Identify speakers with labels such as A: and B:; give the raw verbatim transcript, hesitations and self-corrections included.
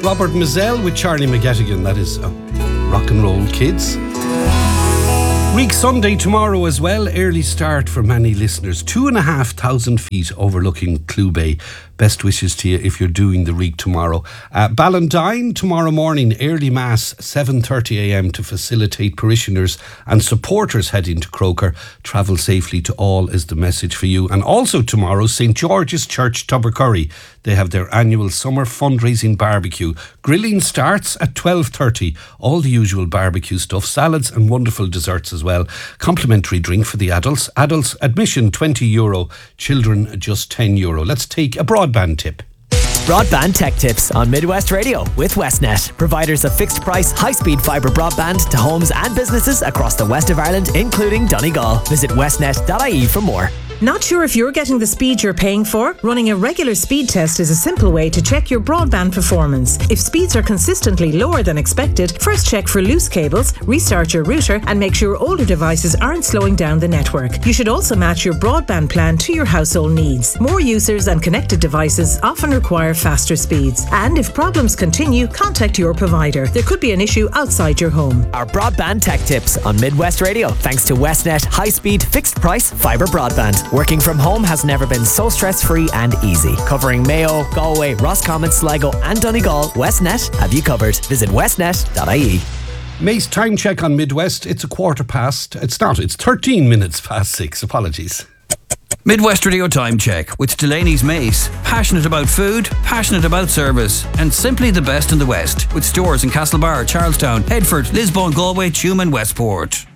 A: Robert Mizell with Charlie McGettigan. That is uh, Rock and Roll Kids. Reek Sunday tomorrow as well. Early start for many listeners. Two and a half thousand feet overlooking Clew Bay. Best wishes to you if you're doing the Reek tomorrow. Uh, Ballindine tomorrow morning, early mass, seven thirty a m to facilitate parishioners and supporters heading to Croker. Travel safely to all is the message for you. And also tomorrow, St George's Church, Tubbercurry. They have their annual summer fundraising barbecue. Grilling starts at twelve thirty. All the usual barbecue stuff, salads and wonderful desserts as well. Complimentary drink for the adults. Adults admission twenty euro, children just ten euro. Let's take a broadband tip.
B: Broadband Tech Tips on Midwest Radio with Westnet, providers of fixed price, high speed fibre broadband to homes and businesses across the west of Ireland, including Donegal. Visit westnet dot I E for more.
C: Not sure if you're getting the speed you're paying for? Running a regular speed test is a simple way to check your broadband performance. If speeds are consistently lower than expected, first check for loose cables, restart your router, and make sure older devices aren't slowing down the network. You should also match your broadband plan to your household needs. More users and connected devices often require faster speeds. And if problems continue, contact your provider. There could be an issue outside your home.
B: Our Broadband Tech Tips on Midwest Radio, thanks to Westnet high speed fixed price fibre broadband. Working from home has never been so stress-free and easy. Covering Mayo, Galway, Roscommon, Sligo and Donegal, Westnet have you covered. Visit westnet dot I E.
A: Mace time check on Midwest. It's a quarter past. It's not. It's thirteen minutes past six. Apologies.
D: Midwest Radio Time Check with Delaney's Mace. Passionate about food, passionate about service, and simply the best in the West. With stores in Castlebar, Charlestown, Headford, Lisbon, Galway, Tuam and Westport.